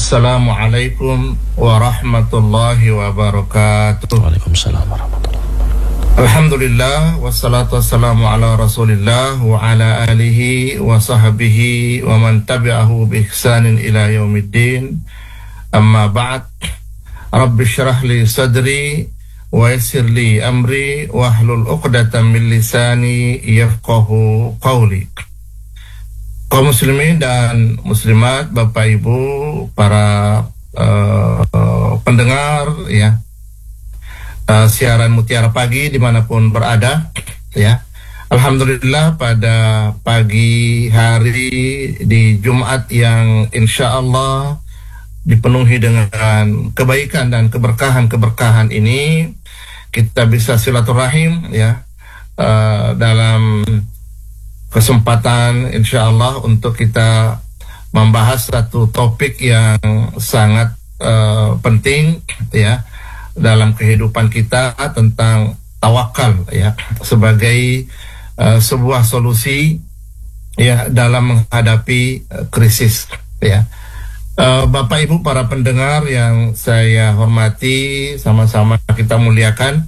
Assalamualaikum warahmatullahi wabarakatuh. Waalaikumsalam warahmatullahi wabarakatuh. Alhamdulillah, wassalatu wassalamu ala rasulillah wa ala alihi wa sahbihi wa man tabi'ahu bi ihsanin ila yaumiddin. Amma ba'd. Rabbi syrah li sadri wa yassir li amri wahlul 'uqdatam min lisani yafqahu qawli. Kaum muslimin dan muslimat, Bapak Ibu, para pendengar ya siaran Mutiara Pagi dimanapun berada ya. Alhamdulillah pada pagi hari di Jumat yang insya Allah dipenuhi dengan kebaikan dan keberkahan ini, kita bisa silaturahim ya dalam kesempatan insya Allah untuk kita membahas satu topik yang sangat penting ya dalam kehidupan kita, tentang tawakal ya sebagai sebuah solusi ya dalam menghadapi krisis ya. Bapak Ibu para pendengar yang saya hormati, sama-sama kita muliakan,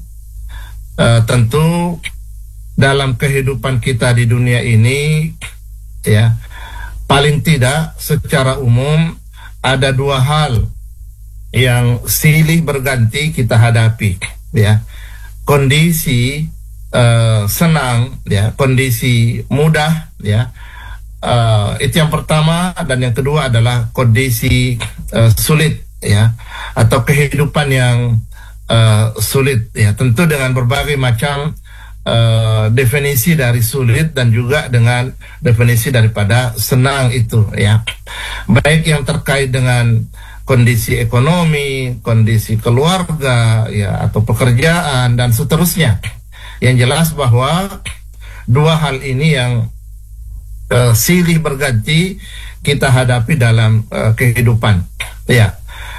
tentu dalam kehidupan kita di dunia ini ya, paling tidak secara umum ada dua hal yang silih berganti kita hadapi ya. Kondisi senang ya, kondisi mudah ya, itu yang pertama, dan yang kedua adalah kondisi sulit ya, atau kehidupan yang sulit ya, tentu dengan berbagai macam definisi dari sulit dan juga dengan definisi daripada senang itu ya, baik yang terkait dengan kondisi ekonomi, kondisi keluarga ya, atau pekerjaan dan seterusnya. Yang jelas bahwa dua hal ini yang silih berganti kita hadapi dalam kehidupan ya.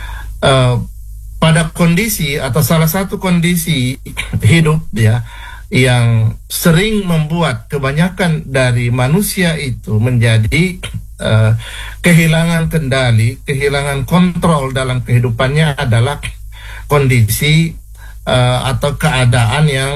Pada kondisi atau salah satu kondisi hidup ya yang sering membuat kebanyakan dari manusia itu menjadi kehilangan kendali, kehilangan kontrol dalam kehidupannya adalah kondisi atau keadaan yang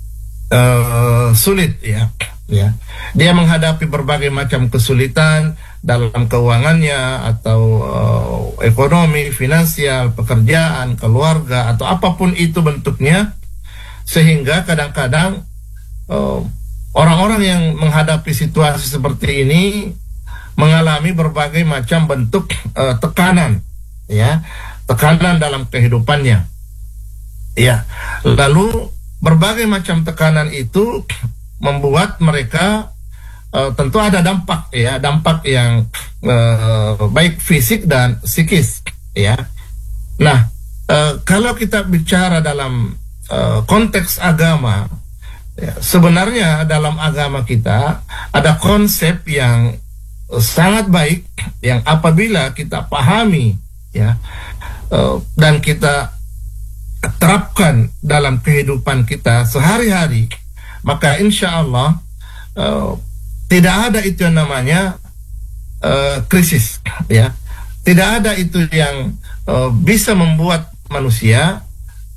sulit ya. Dia menghadapi berbagai macam kesulitan dalam keuangannya atau ekonomi, finansial, pekerjaan, keluarga, atau apapun itu bentuknya. Sehingga kadang-kadang orang-orang yang menghadapi situasi seperti ini mengalami berbagai macam bentuk tekanan ya, tekanan dalam kehidupannya ya. Lalu berbagai macam tekanan itu membuat mereka tentu ada dampak ya, dampak yang baik fisik dan psikis ya. Nah, kalau kita bicara dalam konteks agama ya, sebenarnya dalam agama kita ada konsep yang sangat baik yang apabila kita pahami ya dan kita terapkan dalam kehidupan kita sehari-hari, maka insya Allah tidak ada itu yang namanya krisis ya, tidak ada itu yang bisa membuat manusia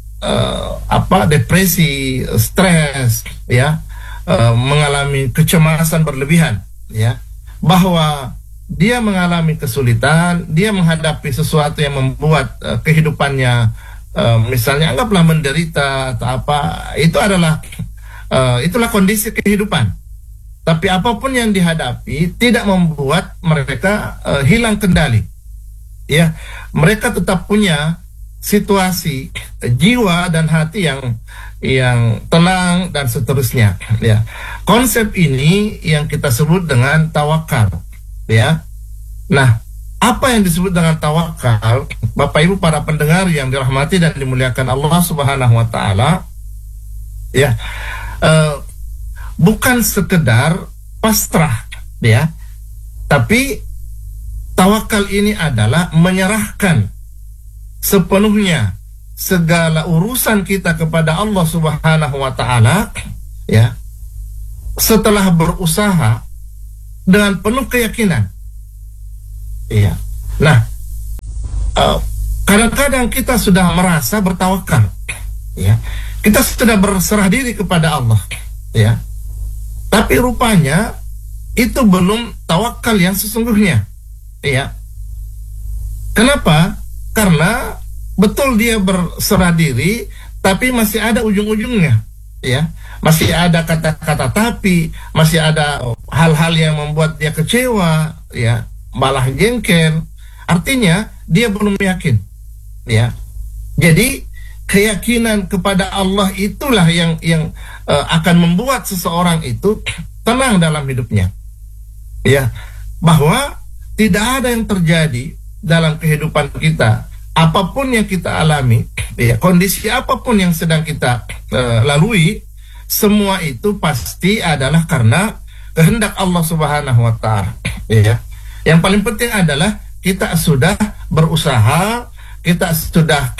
depresi, stres ya, mengalami kecemasan berlebihan ya, bahwa dia mengalami kesulitan, dia menghadapi sesuatu yang membuat kehidupannya misalnya anggaplah menderita atau apa, itu adalah itulah kondisi kehidupan. Tapi apapun yang dihadapi tidak membuat mereka hilang kendali ya, mereka tetap punya situasi jiwa dan hati yang tenang dan seterusnya ya. Konsep ini yang kita sebut dengan tawakal ya. Nah, apa yang disebut dengan tawakal, Bapak Ibu para pendengar yang dirahmati dan dimuliakan Allah Subhanahu wa taala ya, bukan sekedar pasrah ya, tapi tawakal ini adalah menyerahkan sepenuhnya segala urusan kita kepada Allah Subhanahu wa taala ya, setelah berusaha dengan penuh keyakinan. Iya. Nah, kadang-kadang kita sudah merasa bertawakal, ya, kita sudah berserah diri kepada Allah, ya, tapi rupanya itu belum tawakal yang sesungguhnya, ya. Kenapa? Karena betul dia berserah diri, tapi masih ada ujung-ujungnya, ya, masih ada kata-kata tapi, masih ada hal-hal yang membuat dia kecewa, ya, malah jengkel. Artinya dia belum yakin, ya. Jadi keyakinan kepada Allah itulah yang akan membuat seseorang itu tenang dalam hidupnya, ya, bahwa tidak ada yang terjadi dalam kehidupan kita, apapun yang kita alami, ya, kondisi apapun yang sedang kita lalui, semua itu pasti adalah karena kehendak Allah Subhanahu wa Ta'ala, ya. Yang paling penting adalah kita sudah berusaha, kita sudah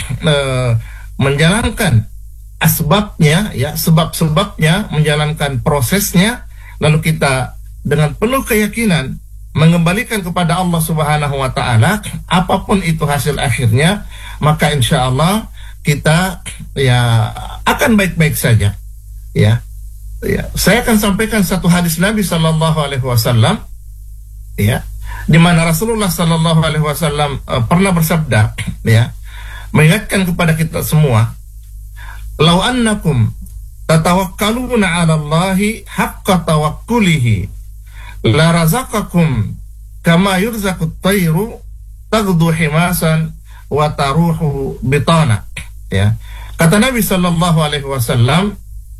menjalankan asbabnya, ya, sebab-sebabnya, menjalankan prosesnya, lalu kita dengan penuh keyakinan mengembalikan kepada Allah Subhanahu wa Ta'ala, apapun itu hasil akhirnya, maka insya Allah kita, ya, akan baik-baik saja, ya. Ya, saya akan sampaikan satu hadis Nabi Sallallahu Alaihi Wasallam, ya, di mana Rasulullah Sallallahu Alaihi Wasallam pernah bersabda, ya, mengingatkan kepada kita semua, "Lau annakum tatawakkaluna 'ala Allahi haqqa tawakkulihi la razaqakum kama yurzaqut tayru taghdu himasan wa taruhu bitana." Ya. Kata Nabi Sallallahu Alaihi Wasallam,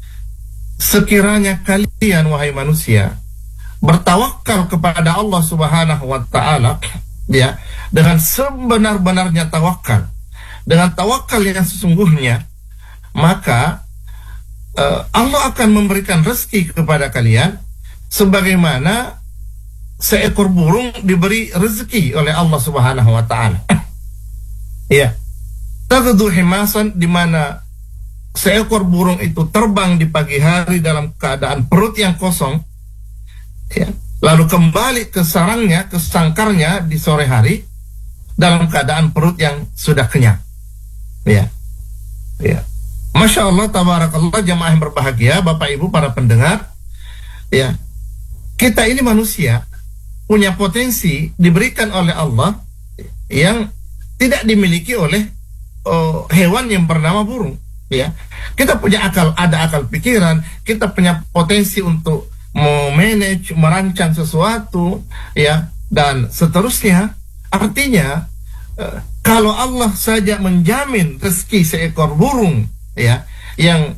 sekiranya kalian wahai manusia bertawakal kepada Allah Subhanahu wa Ta'ala, ya, dengan sebenar-benarnya tawakal, dengan tawakal yang sesungguhnya, maka Allah akan memberikan rezeki kepada kalian sebagaimana seekor burung diberi rezeki oleh Allah Subhanahu wa Ta'ala. Ya. Taghdu himasan, di mana seekor burung itu terbang di pagi hari dalam keadaan perut yang kosong, ya, lalu kembali ke sarangnya, ke sangkarnya di sore hari dalam keadaan perut yang sudah kenyang, ya, ya. Masya Allah, tabarakallah, jamaah yang berbahagia, Bapak Ibu para pendengar, ya, kita ini manusia punya potensi diberikan oleh Allah yang tidak dimiliki oleh hewan yang bernama burung, ya. Kita punya akal, ada akal pikiran, kita punya potensi untuk memanage, merancang sesuatu, ya, dan seterusnya. Artinya kalau Allah saja menjamin rezeki seekor burung, ya, yang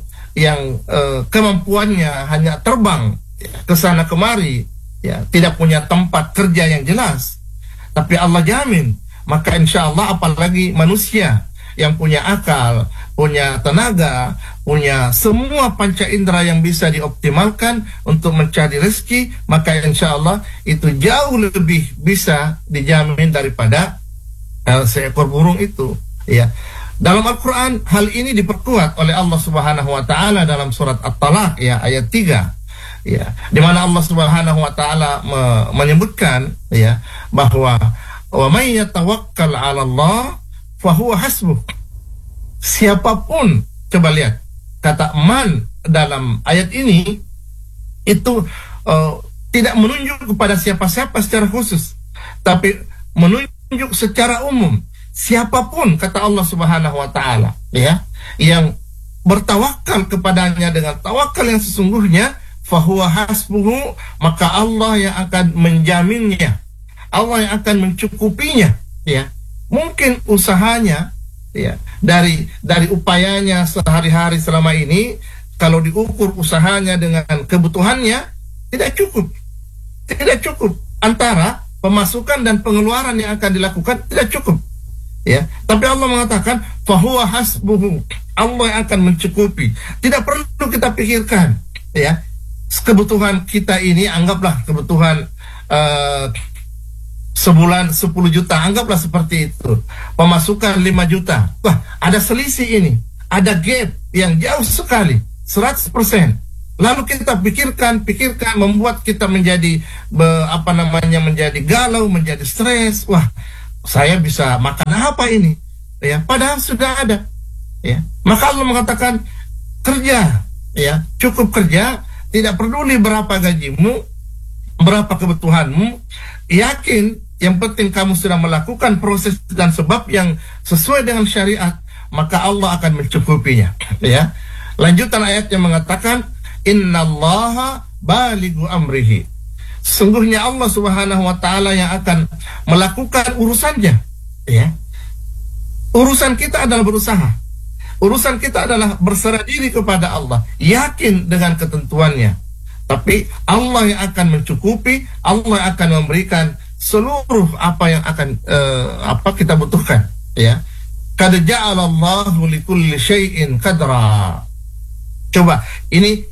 kemampuannya hanya terbang, ya, ke sana kemari, ya, tidak punya tempat kerja yang jelas, tapi Allah jamin, maka insya Allah apalagi manusia yang punya akal, punya tenaga, punya semua panca indera yang bisa dioptimalkan untuk mencari rezeki, maka insya Allah itu jauh lebih bisa dijamin daripada seekor burung itu, ya. Dalam Al-Quran hal ini diperkuat oleh Allah Subhanahu wa Ta'ala dalam surat At-Talaq, ya, ayat 3, ya, di mana Allah Subhanahu wa Ta'ala menyebutkan, ya, bahwa wa may yatawakkal 'ala Allah fahuwa hasbuh. Siapapun, coba lihat kata man dalam ayat ini itu tidak menunjuk kepada siapa-siapa secara khusus, tapi menunjuk secara umum. Siapapun, kata Allah Subhanahu wa Ta'ala, ya, yang bertawakal kepadanya dengan tawakal yang sesungguhnya, fahuwa hasbuhu, maka Allah yang akan menjaminnya, Allah yang akan mencukupinya, ya. Mungkin usahanya, ya, dari upayanya sehari-hari selama ini, kalau diukur usahanya dengan kebutuhannya, tidak cukup antara pemasukan dan pengeluaran yang akan dilakukan, tidak cukup, ya. Tapi Allah mengatakan fahuwa hasbuhu, Allah yang akan mencukupi. Tidak perlu kita pikirkan, ya, kebutuhan kita ini, anggaplah kebutuhan sebulan 10 juta, anggaplah seperti itu. Pemasukan 5 juta. Wah, ada selisih ini, ada gap yang jauh sekali, 100%. Lalu kita pikirkan, membuat kita menjadi menjadi galau, menjadi stres. Wah, saya bisa makan apa ini? Ya, padahal sudah ada. Ya, maka Allah mengatakan kerja, ya, cukup kerja, tidak peduli berapa gajimu, berapa kebutuhanmu, yakin yang penting kamu sudah melakukan proses dan sebab yang sesuai dengan syariat, maka Allah akan mencukupinya. Ya, lanjutan ayat yang mengatakan innallaha balighu amrihi. Sungguhnya Allah Subhanahu wa taala yang akan melakukan urusannya. Ya. Urusan kita adalah berusaha. Urusan kita adalah berserah diri kepada Allah, yakin dengan ketentuannya. Tapi Allah yang akan mencukupi, Allah yang akan memberikan seluruh apa yang akan kita butuhkan. Ya, qad ja'alallahu likulli syai'in qadra. Coba, ini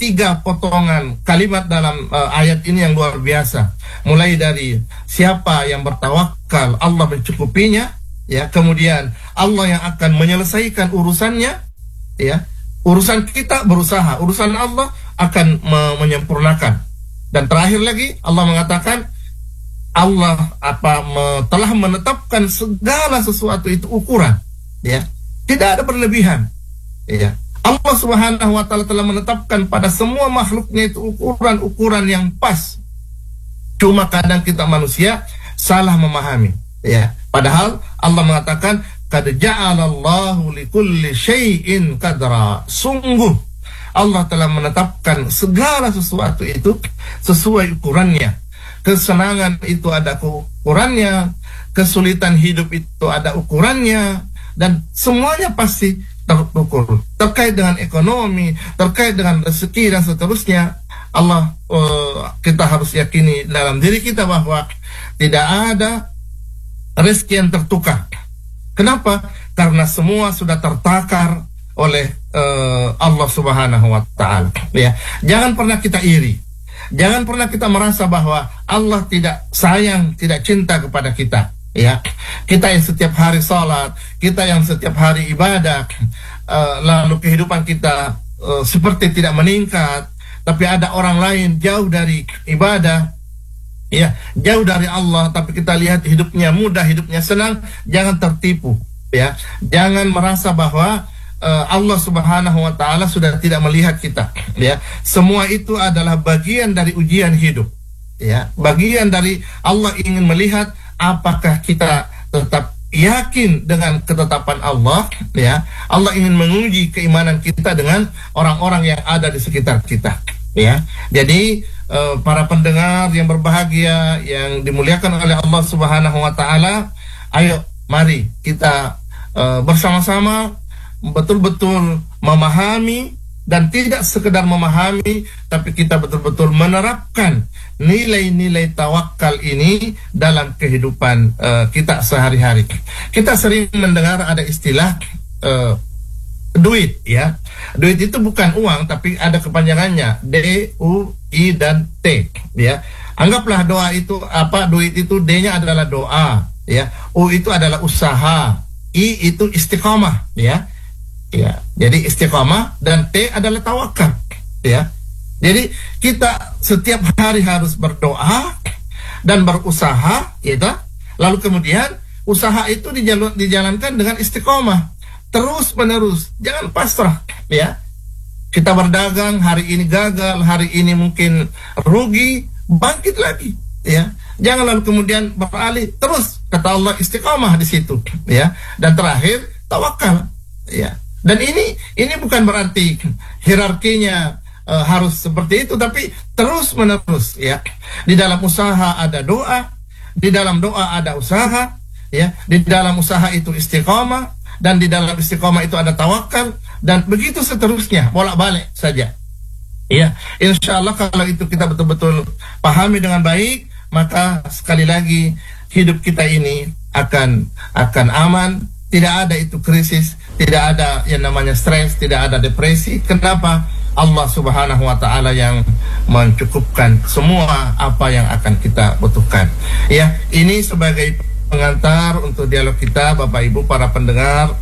3 potongan kalimat dalam ayat ini yang luar biasa. Mulai dari siapa yang bertawakal, Allah mencukupinya. Ya, kemudian Allah yang akan menyelesaikan urusannya. Ya, urusan kita berusaha, urusan Allah akan menyempurnakan. Dan terakhir lagi Allah mengatakan Allah telah menetapkan segala sesuatu itu ukuran. Ya, tidak ada berlebihan. Ya, Allah Subhanahu wa taala telah menetapkan pada semua makhluknya itu ukuran-ukuran yang pas. Cuma kadang kita manusia salah memahami. Ya, padahal Allah mengatakan qad ja'alallahu likulli syai'in qadra. Sungguh Allah telah menetapkan segala sesuatu itu sesuai ukurannya. Kesenangan itu ada ukurannya, kesulitan hidup itu ada ukurannya, dan semuanya pasti terukur. Terkait dengan ekonomi, terkait dengan rezeki dan seterusnya, Allah kita harus yakini dalam diri kita bahwa tidak ada rezeki yang tertukar. Kenapa? Karena semua sudah tertakar oleh Allah Subhanahu wa taala. Ya, jangan pernah kita iri. Jangan pernah kita merasa bahwa Allah tidak sayang, tidak cinta kepada kita. Ya, kita yang setiap hari salat, kita yang setiap hari ibadah, lalu kehidupan kita seperti tidak meningkat, tapi ada orang lain jauh dari ibadah. Ya, jauh dari Allah, tapi kita lihat hidupnya mudah, hidupnya senang. Jangan tertipu, ya. Jangan merasa bahwa Allah Subhanahu wa taala sudah tidak melihat kita, ya. Semua itu adalah bagian dari ujian hidup, ya. Bagian dari Allah ingin melihat apakah kita tetap yakin dengan ketetapan Allah, ya. Allah ingin menguji keimanan kita dengan orang-orang yang ada di sekitar kita, ya. Jadi para pendengar yang berbahagia yang dimuliakan oleh Allah Subhanahu wa taala, ayo mari kita bersama-sama betul-betul memahami, dan tidak sekedar memahami, tapi kita betul-betul menerapkan nilai-nilai tawakal ini dalam kehidupan kita sehari-hari. Kita sering mendengar ada istilah duit, ya. Duit itu bukan uang, tapi ada kepanjangannya D, U, I, dan T, ya. Anggaplah doa itu duit itu D-nya adalah doa, ya. U itu adalah usaha, I itu istiqomah, ya. Ya. Jadi istiqomah, dan T adalah tawakal, ya. Jadi kita setiap hari harus berdoa dan berusaha, ya. Lalu kemudian usaha itu dijalankan dengan istiqomah, terus menerus, jangan pasrah, ya. Kita berdagang, hari ini gagal, hari ini mungkin rugi, bangkit lagi, ya. Jangan lalu kemudian beralih, terus kata Allah istiqamah di situ, ya. Dan terakhir tawakal, ya. Dan ini bukan berarti hierarkinya harus seperti itu, tapi terus menerus, ya. Di dalam usaha ada doa, di dalam doa ada usaha, ya. Di dalam usaha itu istiqamah, dan di dalam istiqomah itu ada tawakal, dan begitu seterusnya, bolak-balik saja. Ya, insya Allah kalau itu kita betul-betul pahami dengan baik, maka sekali lagi hidup kita ini akan aman. Tidak ada itu krisis, tidak ada yang namanya stres, tidak ada depresi. Kenapa? Allah Subhanahu wa taala yang mencukupkan semua apa yang akan kita butuhkan. Ya, ini sebagai pengantar untuk dialog kita, Bapak Ibu para pendengar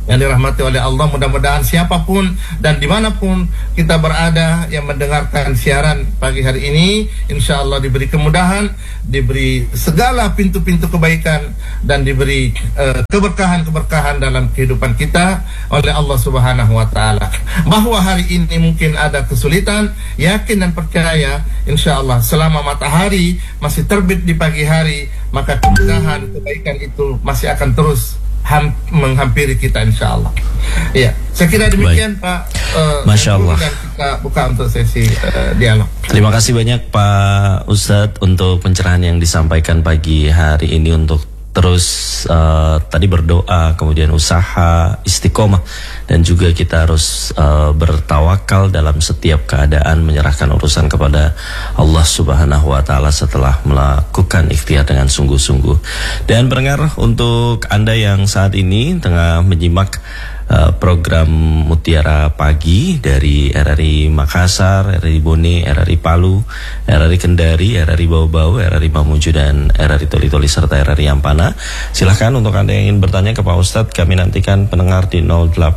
yang dirahmati oleh Allah, mudah-mudahan siapapun dan dimanapun kita berada yang mendengarkan siaran pagi hari ini, insya Allah diberi kemudahan, diberi segala pintu-pintu kebaikan, dan diberi keberkahan-keberkahan dalam kehidupan kita oleh Allah Subhanahu wa Ta'ala. Bahwa hari ini mungkin ada kesulitan, yakin dan percaya, insya Allah selama matahari masih terbit di pagi hari, maka kemudahan kebaikan itu masih akan terus menghampiri kita, insya Allah. Ya, saya kira demikian. Baik, Pak. Masya Allah. Dan kita buka untuk sesi dialog. Terima kasih banyak Pak Ustadz untuk pencerahan yang disampaikan pagi hari ini, untuk terus tadi berdoa, kemudian usaha, istiqomah, dan juga kita harus bertawakal dalam setiap keadaan, menyerahkan urusan kepada Allah Subhanahu wa Ta'ala setelah melakukan ikhtiar dengan sungguh-sungguh. Dan pendengar, untuk Anda yang saat ini tengah menyimak program Mutiara Pagi dari RRI Makassar, RRI Bone, RRI Palu, RRI Kendari, RRI Bau-Bau, RRI Mamuju, dan RRI Toli-Toli serta RRI Ampana. Silahkan untuk Anda yang ingin bertanya ke Pak Ustadz, kami nantikan pendengar di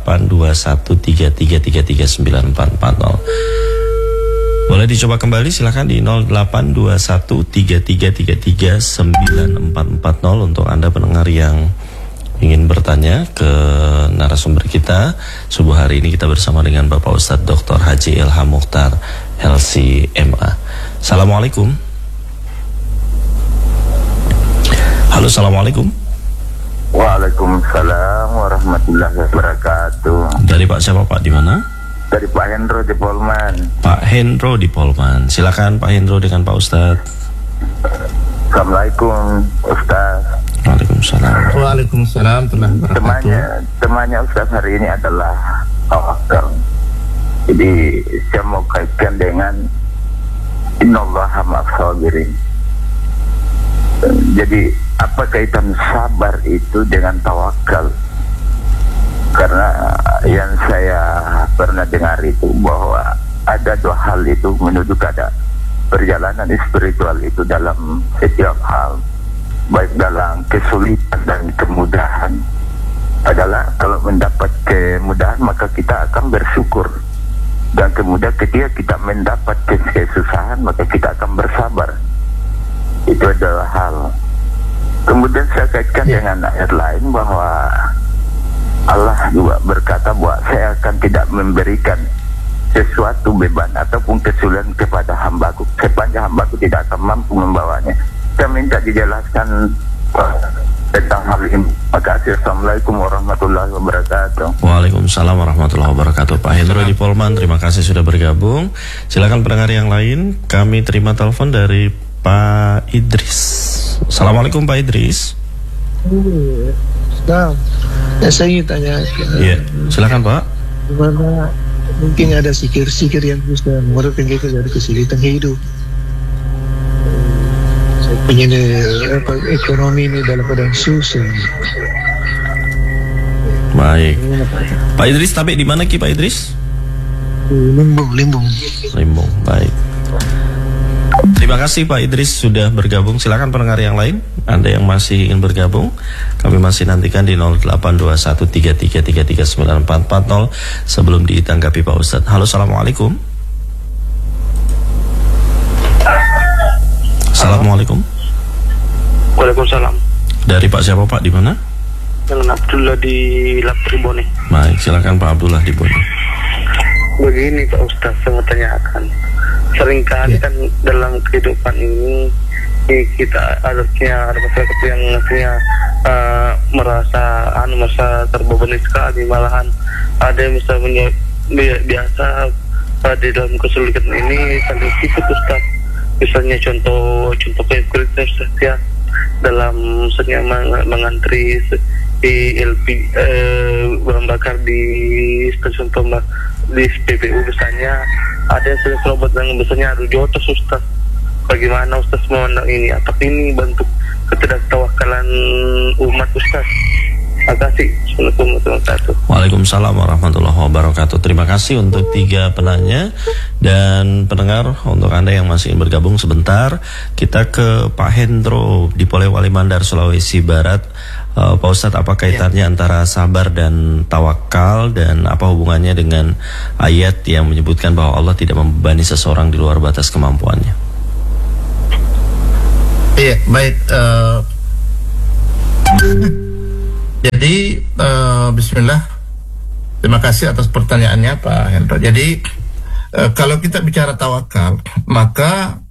082133339440. Boleh dicoba kembali, silahkan di 082133339440 untuk Anda pendengar yang ingin bertanya ke narasumber kita. Subuh hari ini kita bersama dengan Bapak Ustadz Dr. Haji Ilham Mukhtar, LC-MA. Assalamualaikum. Halo, assalamualaikum. Waalaikumsalam warahmatullahi wabarakatuh. Dari Pak siapa Pak, di mana? Dari Pak Hendro di Polman. Pak Hendro di Polman. Silakan Pak Hendro dengan Pak Ustadz. Assalamualaikum Ustaz. Waalaikumsalam. Waalaikumsalam. Temannya Ustaz hari ini adalah tawakal. Jadi saya mau kaitkan dengan innallaha ma'as-sabirin. Jadi apa kaitan sabar itu dengan tawakal? Karena yang saya pernah dengar itu bahwa ada dua hal itu menuju kepada perjalanan spiritual itu dalam setiap hal, baik dalam kesulitan dan kemudahan, adalah kalau mendapat kemudahan maka kita akan bersyukur, dan kemudian ketika kita mendapat kesusahan maka kita akan bersabar. Itu adalah hal. Kemudian saya kaitkan dengan ayat lain bahwa Allah juga berkata bahwa saya akan tidak memberikan sesuatu beban ataupun kesulitan kepada hambaku sepanjang hambaku tidak akan mampu membawanya. Saya minta dijelaskan tentang hal ini. Terima kasih. Assalamualaikum warahmatullahi wabarakatuh. Waalaikumsalam warahmatullahi wabarakatuh. Pak Hendro di Polman, terima kasih sudah bergabung. Silakan pendengar yang lain. Kami terima telepon dari Pak Idris. Assalamualaikum Pak Idris. Nah, saya ingin tanya. Iya, silakan Pak. Gimana mungkin ada sikir-sikir yang bisa mengeluarkan kita dari kesulitan hidup? Saya punya ekonomi ini dalam keadaan susah. Baik. Pak Idris, tapi di mana Ki Pak Idris? Limbung. Limbung, baik. Terima kasih Pak Idris sudah bergabung. Silakan pendengar yang lain, Anda yang masih ingin bergabung, kami masih nantikan di 082133339440 sebelum ditanggapi Pak Ustadz. Halo, assalamualaikum. Assalamualaikum. Waalaikumsalam. Dari Pak siapa Pak, di mana? Dengan Abdullah di Lapri Bone. Baik, silakan Pak Abdullah di Bone. Begini Pak Ustaz, saya mau tanyakan. Seringkali kan dalam kehidupan ini kita harusnya ada masyarakat yang artinya merasa terbebani sekali, malahan ada yang misalnya biasa di dalam kesulitan ini saling ikut Ustaz. Misalnya contoh konkret Ustaz ya, dalam misalnya mengantri di LP bahan bakar di stasiun di SPBU misalnya, ada yang sudah serobot yang biasanya adu jotos Ustaz. Bagaimana Ustaz memandang ini? Apakah ini bentuk ketidaktawakalan umat Ustaz? Terima kasih. Assalamualaikum warahmatullahi wabarakatuh. Waalaikumsalam warahmatullahi wabarakatuh. Terima kasih untuk 3 penanya dan pendengar. Untuk Anda yang masih ingin bergabung sebentar, kita ke Pak Hendro di Polewali Mandar, Sulawesi Barat. Pak Ustadz, apa kaitannya antara sabar dan tawakal, dan apa hubungannya dengan ayat yang menyebutkan bahwa Allah tidak membebani seseorang di luar batas kemampuannya? Iya, baik. Jadi Bismillah. Terima kasih atas pertanyaannya Pak Hendra. Jadi kalau kita bicara tawakal, maka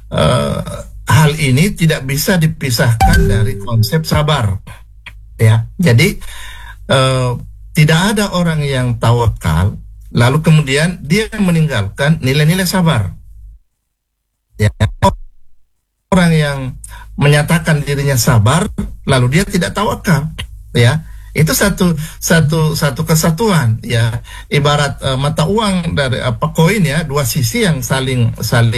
hal ini tidak bisa dipisahkan dari konsep sabar. Ya, jadi tidak ada orang yang tawakal lalu kemudian dia meninggalkan nilai-nilai sabar. Ya, orang yang menyatakan dirinya sabar lalu dia tidak tawakal, ya. Itu satu kesatuan, ya, ibarat mata uang dari koin, ya, dua sisi yang saling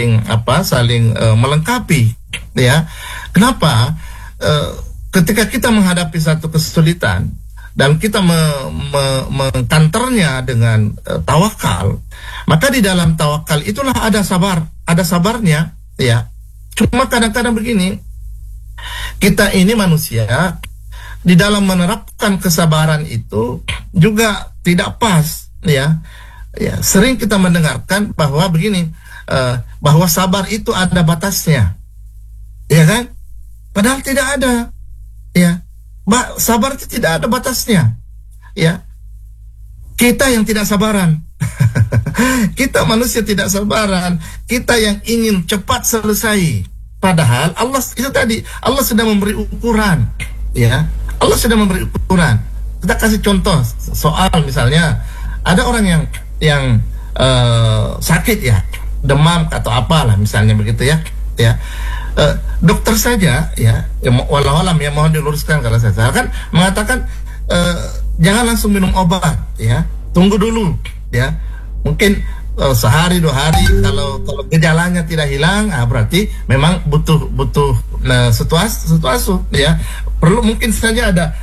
melengkapi, ya. Kenapa ketika kita menghadapi satu kesulitan dan kita mengkanternya dengan tawakal, maka di dalam tawakal itulah ada sabarnya, ya. Cuma kadang-kadang begini, kita ini manusia di dalam menerapkan kesabaran itu juga tidak pas, ya. Ya, sering kita mendengarkan bahwa begini, bahwa sabar itu ada batasnya, ya kan? Padahal tidak ada, ya. Sabar itu tidak ada batasnya, ya. Kita yang tidak sabaran, kita manusia tidak sabaran, kita yang ingin cepat selesai. Padahal Allah itu tadi, Allah sudah memberi ukuran, ya. Allah sudah memberi ukuran. Kita kasih contoh soal misalnya ada orang yang sakit, ya, demam atau apalah misalnya begitu, ya, ya. Dokter saja, ya, walau alam, ya, mohon diluruskan kalau saya salah, kan mengatakan jangan langsung minum obat, ya, tunggu dulu, ya, mungkin sehari 2 hari, kalau gejalanya tidak hilang, berarti memang butuh situasi, ya. Perlu mungkin saja ada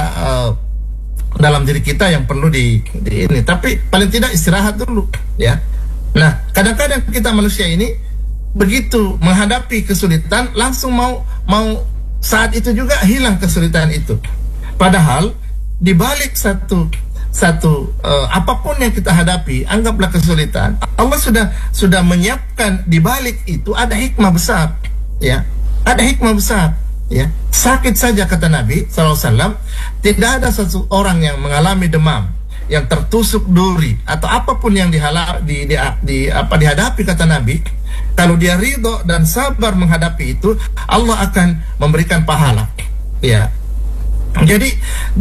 dalam diri kita yang perlu di ini, tapi paling tidak istirahat dulu, ya. Nah, kadang-kadang kita manusia ini begitu menghadapi kesulitan langsung mau saat itu juga hilang kesulitan itu. Padahal di balik satu apapun yang kita hadapi, anggaplah kesulitan, Allah sudah menyiapkan di balik itu ada hikmah besar, ya. Ada hikmah besar. Ya, sakit saja kata Nabi SAW, tidak ada satu orang yang mengalami demam, yang tertusuk duri atau apapun yang dihadapi kata Nabi, kalau dia ridho dan sabar menghadapi itu, Allah akan memberikan pahala. Ya, jadi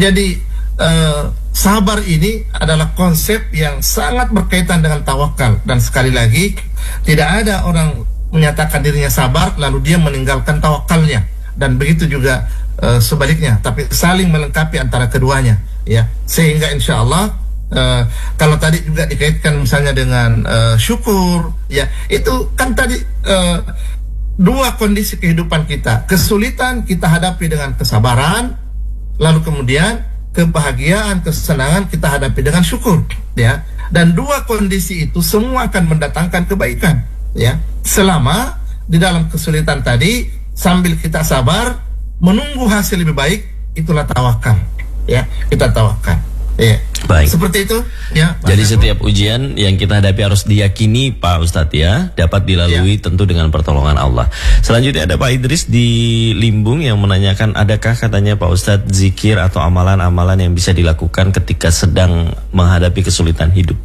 sabar ini adalah konsep yang sangat berkaitan dengan tawakal, dan sekali lagi tidak ada orang menyatakan dirinya sabar lalu dia meninggalkan tawakalnya. Dan begitu juga sebaliknya, tapi saling melengkapi antara keduanya, ya. Sehingga insya Allah kalau tadi juga dikaitkan misalnya dengan syukur, ya, itu kan tadi dua kondisi kehidupan kita. Kesulitan kita hadapi dengan kesabaran, lalu kemudian kebahagiaan, kesenangan kita hadapi dengan syukur, ya. Dan dua kondisi itu semua akan mendatangkan kebaikan, ya. Selama di dalam kesulitan tadi sambil kita sabar menunggu hasil lebih baik, itulah tawakal, ya. Kita tawakal, ya. Baik. Seperti itu, ya. Jadi setiap ujian yang kita hadapi harus diyakini, Pak Ustadz, ya, dapat dilalui, ya, tentu dengan pertolongan Allah. Selanjutnya ada Pak Idris di Limbung yang menanyakan, adakah katanya Pak Ustadz zikir atau amalan-amalan yang bisa dilakukan ketika sedang menghadapi kesulitan hidup?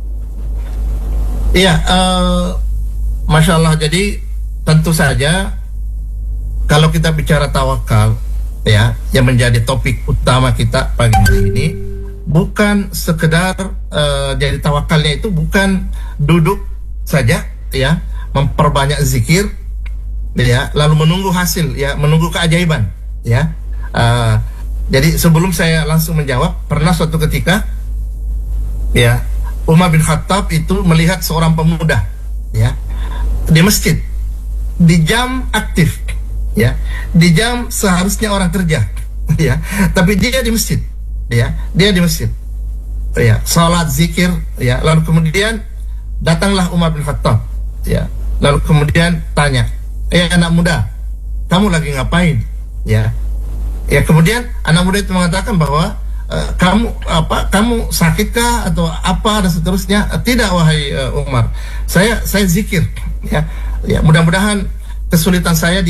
Iya, Masya Allah. Jadi tentu saja kalau kita bicara tawakal, ya, yang menjadi topik utama kita pagi hari ini, bukan sekedar jadi tawakalnya itu bukan duduk saja, ya, memperbanyak zikir, ya, lalu menunggu hasil, ya, menunggu keajaiban, ya. Jadi sebelum saya langsung menjawab, pernah suatu ketika, ya, Umar bin Khattab itu melihat seorang pemuda, ya, di masjid di jam aktif, ya, di jam seharusnya orang kerja, ya, tapi dia di masjid, ya, dia di masjid, ya, salat zikir, ya. Lalu kemudian datanglah Umar bin Khattab, ya, lalu kemudian tanya, anak muda, kamu lagi ngapain, ya? Ya kemudian anak muda itu mengatakan bahwa kamu sakitkah atau apa dan seterusnya. Tidak wahai Umar, saya zikir, ya mudah-mudahan kesulitan saya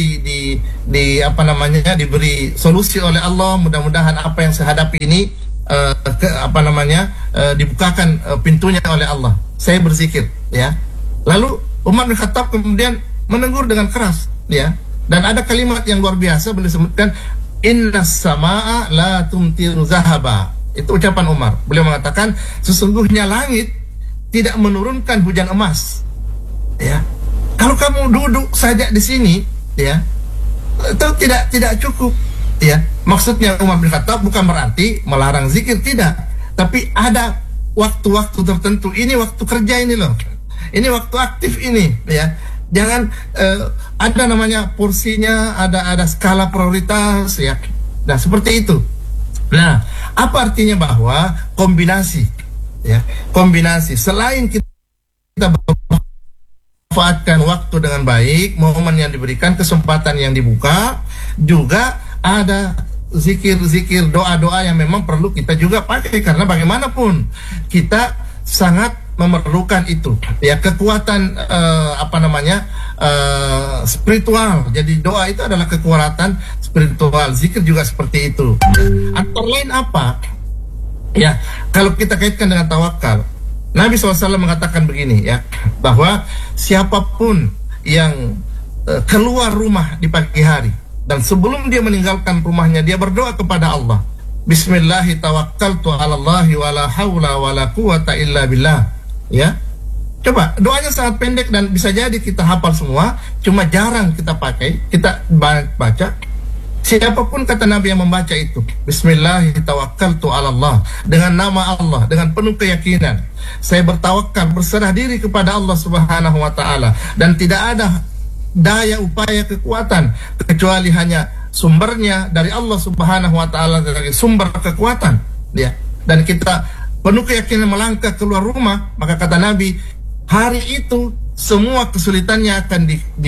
diberi solusi oleh Allah. Mudah-mudahan apa yang saya hadapi ini dibukakan pintunya oleh Allah. Saya berzikir, ya. Lalu Umar bin Khattab kemudian menegur dengan keras, ya. Dan ada kalimat yang luar biasa, beliau sebutkan, innas samaa la tumtiru zahaba. Itu ucapan Umar. Beliau mengatakan sesungguhnya langit tidak menurunkan hujan emas. Ya. Kalau kamu duduk saja di sini, ya, itu tidak cukup, ya. Maksudnya Umar bin Khattab bukan berarti melarang zikir, tidak. Tapi ada waktu-waktu tertentu. Ini waktu kerja ini loh. Ini waktu aktif ini, ya. Jangan ada namanya porsinya, ada skala prioritas, ya. Nah, seperti itu. Nah, apa artinya bahwa kombinasi, ya, kombinasi selain kita manfaatkan waktu dengan baik, momen yang diberikan, kesempatan yang dibuka, juga ada zikir-zikir, doa-doa yang memang perlu kita juga pakai, karena bagaimanapun kita sangat memerlukan itu, ya, kekuatan spiritual. Jadi doa itu adalah kekuatan spiritual, zikir juga seperti itu. Antara lain apa? Ya, kalau kita kaitkan dengan tawakal, Nabi SAW mengatakan begini, ya, bahwa siapapun yang keluar rumah di pagi hari dan sebelum dia meninggalkan rumahnya dia berdoa kepada Allah, Bismillahi tawakkaltu 'alallahi wala haula wala quwata illa billah. Ya, coba doanya sangat pendek dan bisa jadi kita hafal semua, cuma jarang kita pakai, kita baca. Siapapun kata Nabi yang membaca itu, Bismillahi tawakkaltu 'alallah, dengan nama Allah, dengan penuh keyakinan, saya bertawakal, berserah diri kepada Allah Subhanahu wa taala, dan tidak ada daya upaya kekuatan kecuali hanya sumbernya dari Allah Subhanahu wa taala, dari sumber kekuatan, ya. Dan kita penuh keyakinan melangkah keluar rumah, maka kata Nabi, hari itu semua kesulitannya akan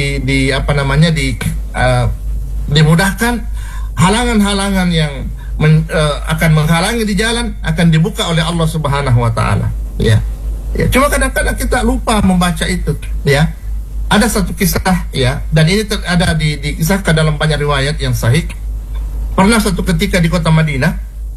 dimudahkan, halangan-halangan yang akan menghalangi di jalan akan dibuka oleh Allah Subhanahu wa taala, ya. Ya, cuma kadang-kadang kita lupa membaca itu, ya. Ada satu kisah, ya, dan ini ada dikisahkan dalam banyak riwayat yang sahih. Pernah satu ketika di kota Madinah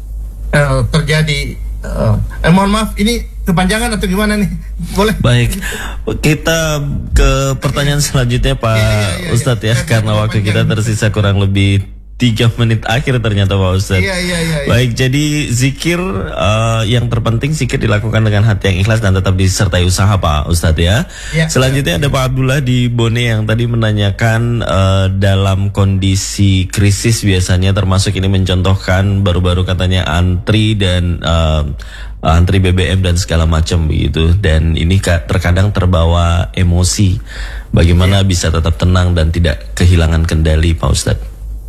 terjadi mohon maaf, ini kepanjangan atau gimana nih? Boleh? Baik, kita ke pertanyaan selanjutnya Pak Ustadz, ya, karena waktu kita tersisa kurang lebih 3 menit akhir ternyata Pak Ustadz. Iya. Baik, jadi zikir yang terpenting zikir dilakukan dengan hati yang ikhlas dan tetap disertai usaha Pak Ustadz, ya. Selanjutnya ada Pak Abdullah di Bone yang tadi menanyakan dalam kondisi krisis biasanya, termasuk ini mencontohkan baru-baru katanya antri dan antri BBM dan segala macam begitu, dan ini terkadang terbawa emosi. Bagaimana bisa tetap tenang dan tidak kehilangan kendali Pak Ustadz?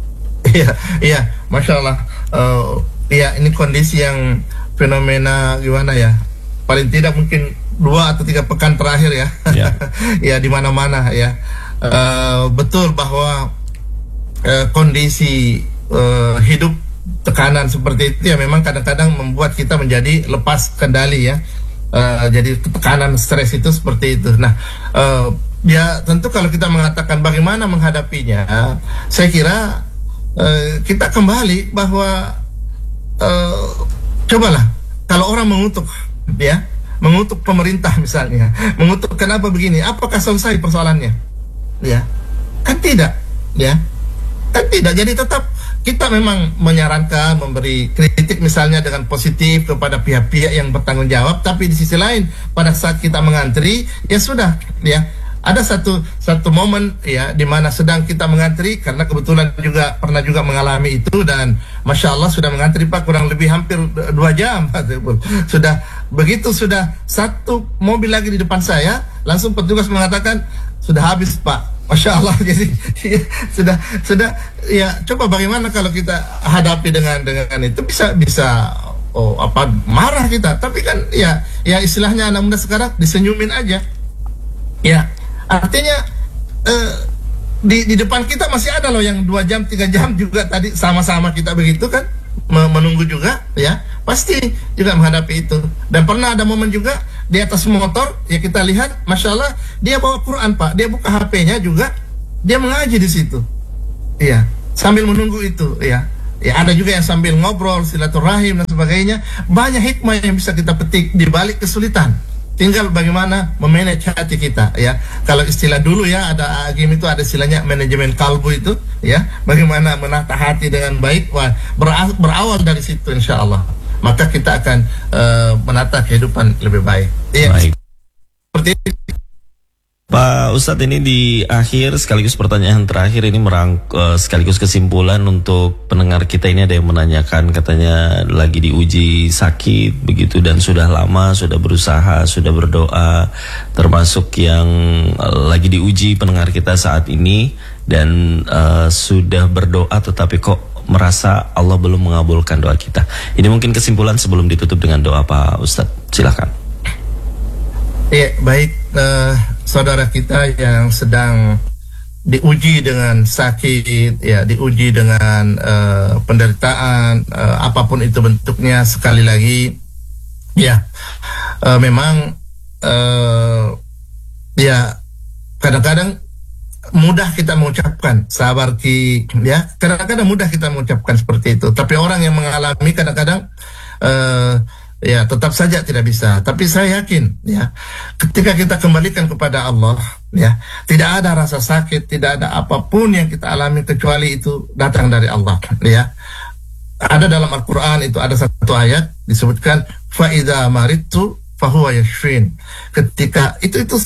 Iya, Masya Allah. Ya, ini kondisi yang fenomena gimana ya? Paling tidak mungkin 2 atau 3 pekan terakhir, ya. Ya, di mana-mana, ya. Betul bahwa kondisi hidup tekanan seperti itu ya memang kadang-kadang membuat kita menjadi lepas kendali, ya. Jadi tekanan, stres itu seperti itu. Nah, ya tentu kalau kita mengatakan bagaimana menghadapinya, saya kira kita kembali bahwa cobalah kalau orang mengutuk, ya, mengutuk pemerintah misalnya, mengutuk kenapa begini, apakah selesai persoalannya? Ya, kan tidak, ya, kan tidak. Jadi tetap kita memang menyarankan, memberi kritik misalnya dengan positif kepada pihak-pihak yang bertanggung jawab, tapi di sisi lain pada saat kita mengantri, ya sudah, ya. Ada satu momen, ya, di mana sedang kita mengantri, karena kebetulan pernah juga mengalami itu, dan Masya Allah sudah mengantri Pak kurang lebih hampir 2 jam. Sudah satu mobil lagi di depan saya, langsung petugas mengatakan sudah habis Pak. Masya Allah. Jadi ya, sudah ya, coba bagaimana kalau kita hadapi dengan itu, bisa marah kita, tapi kan ya istilahnya anak muda sekarang disenyumin aja, ya. Artinya di depan kita masih ada loh yang 2 jam 3 jam juga tadi sama-sama kita begitu kan, menunggu juga ya, pasti juga menghadapi itu. Dan pernah ada momen juga di atas motor ya, kita lihat Masya Allah dia bawa Quran Pak, dia buka HP-nya juga, dia mengaji di situ iya, sambil menunggu itu ya. Ya ada juga yang sambil ngobrol, silaturahim dan sebagainya. Banyak hikmah yang bisa kita petik di balik kesulitan. Tinggal bagaimana memanage hati kita ya. Kalau istilah dulu ya, ada game itu ada istilahnya manajemen kalbu itu ya. Bagaimana menata hati dengan baik. Wah, berawal dari situ insya Allah. Maka kita akan menata kehidupan lebih baik. Iya. Baik. Seperti itu. Pak Ustadz, ini di akhir sekaligus pertanyaan terakhir ini sekaligus kesimpulan untuk pendengar kita. Ini ada yang menanyakan, katanya lagi diuji sakit begitu dan sudah lama, sudah berusaha, sudah berdoa, termasuk yang lagi diuji pendengar kita saat ini dan sudah berdoa tetapi kok merasa Allah belum mengabulkan doa kita. Ini mungkin kesimpulan sebelum ditutup dengan doa Pak Ustadz, silahkan. Ya baik, saudara kita yang sedang diuji dengan sakit, ya diuji dengan penderitaan, apapun itu bentuknya, sekali lagi, ya memang ya kadang-kadang mudah kita mengucapkan sabar ki, ya kadang-kadang mudah kita mengucapkan seperti itu. Tapi orang yang mengalami kadang-kadang ya tetap saja tidak bisa. Tapi saya yakin ya, ketika kita kembalikan kepada Allah ya, tidak ada rasa sakit, tidak ada apapun yang kita alami kecuali itu datang dari Allah ya. Ada dalam Al-Quran itu ada satu ayat disebutkan fa idza maridtu fahuwa yashfin. Ketika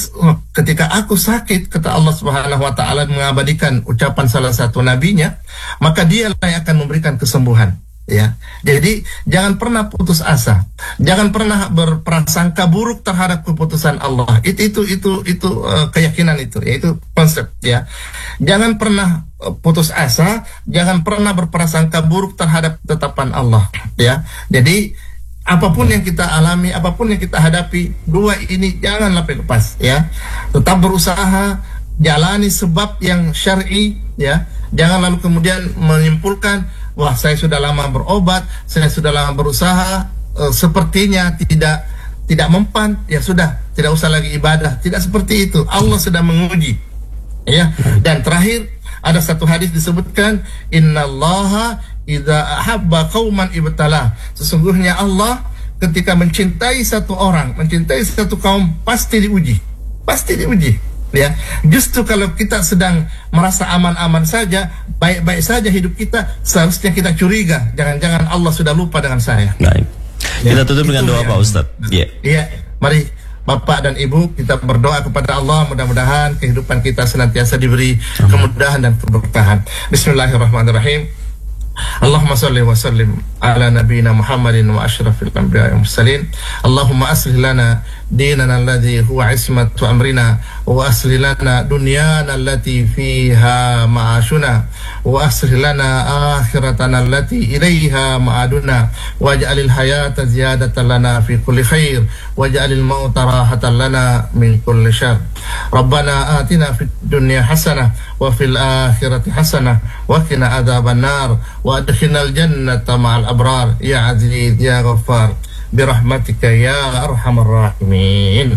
aku sakit, kata Allah Subhanahu wa taala mengabadikan ucapan salah satu nabinya, maka dialah yang akan memberikan kesembuhan. Ya, jadi jangan pernah putus asa, jangan pernah berprasangka buruk terhadap keputusan Allah. Itu keyakinan itu, yaitu konsep ya. Jangan pernah putus asa, jangan pernah berprasangka buruk terhadap ketetapan Allah. Ya, jadi apapun yang kita alami, apapun yang kita hadapi, dua ini janganlah lepas. Ya, tetap berusaha, jalani sebab yang syar'i. Ya, jangan lalu kemudian menyimpulkan, wah saya sudah lama berobat, saya sudah lama berusaha, sepertinya tidak mempan, ya sudah tidak usah lagi ibadah. Tidak seperti itu. Allah sedang menguji. Ya. Dan terakhir ada satu hadis disebutkan, innallaha idza ahabba qauman ibtalah. Sesungguhnya Allah ketika mencintai satu orang, mencintai satu kaum, pasti diuji. Pasti diuji. Ya, justru kalau kita sedang merasa aman-aman saja, baik-baik saja hidup kita, seharusnya kita curiga, jangan-jangan Allah sudah lupa dengan saya. Baik. Ya, kita tutup dengan doa Pak Ustadz. Iya, mari Bapak dan Ibu kita berdoa kepada Allah, mudah-mudahan kehidupan kita senantiasa diberi kemudahan dan keberkahan. Bismillahirrahmanirrahim. Allahumma salli wa sallim ala nabiyyina Muhammadin wa asyrafil anbiya'i wal mursalin. Allahumma aslih lana dinana alladhi huwa ismatu amrina wa aslih lana dunyana allati fiha ma'ashuna wa aslih lana akhiratana allati ilaiha ma'aduna waj'alil hayata ziyadatan lana fi kulli khair waj'alil mauta rahatan lana min kulli syarr. Rabbana atina fid dunya hasanah wa fil akhirati hasanah wa qina adzaban nar wa adkhilnal jannata ma'al abrar ya aziz ya ghaffar birahmatika ya arhamar rahimin.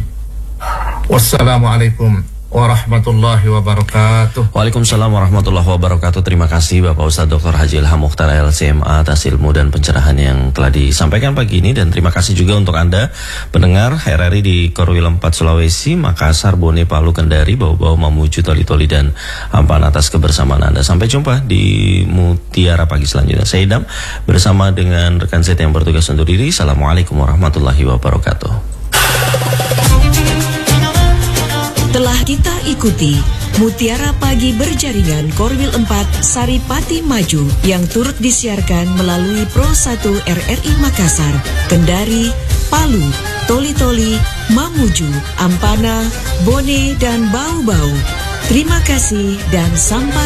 Wassalamualaikum warahmatullahi wabarakatuh. Waalaikumsalam warahmatullahi wabarakatuh. Terima kasih Bapak Ustadz Dr. Haji Ilham Mukhtar LCMA atas ilmu dan pencerahan yang telah disampaikan pagi ini. Dan terima kasih juga untuk Anda pendengar RRI di Korwil 4 Sulawesi, Makassar, Bone, Palu, Kendari, Bau-Bau, Mamuju, Toli-Toli, dan Ampana atas kebersamaan Anda. Sampai jumpa di Mutiara Pagi selanjutnya. Saya Idam bersama dengan rekan saya yang bertugas undur diri. Assalamualaikum warahmatullahi wabarakatuh. Telah kita ikuti Mutiara Pagi berjaringan Korwil 4 Saripati Maju yang turut disiarkan melalui Pro 1 RRI Makassar, Kendari, Palu, Toli-Toli, Mamuju, Ampana, Bone, dan Bau-Bau. Terima kasih dan sampai